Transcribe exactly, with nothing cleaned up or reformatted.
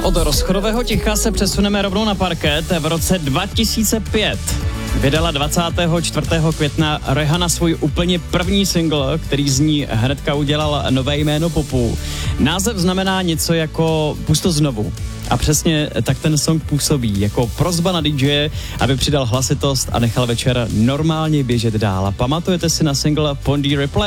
Od rozchodového ticha se přesuneme rovnou na parket. V roce dva tisíce pět vydala dvacátého čtvrtého května Rihanna svůj úplně první single, který z ní hnedka udělal nové jméno popu. Název znamená něco jako Pusť to znovu. A přesně tak ten song působí jako prosba na dý džeje, aby přidal hlasitost a nechal večer normálně běžet dál. A pamatujete si na single Pon de Replay?